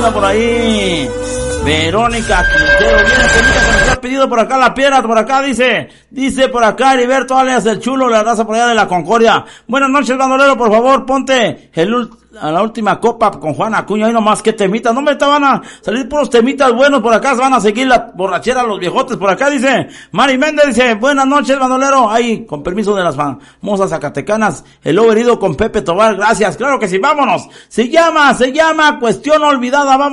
saluda por ahí Verónica Quintero. Viene Semilla que nos ha pedido por acá la piedra, por acá dice por acá Heriberto alias el chulo, la raza por allá de la Concordia. Buenas noches, bandolero, por favor, ponte a la última copa con Juan Acuña, ahí nomás que temitas, no me van a salir puros temitas buenos por acá, se van a seguir la borrachera los viejotes por acá, dice Mari Méndez, dice, buenas noches, bandolero, ahí, con permiso de las famosas zacatecanas, el lobo herido con Pepe Tobar, gracias, claro que sí, vámonos, se llama Cuestión Olvidada, vamos.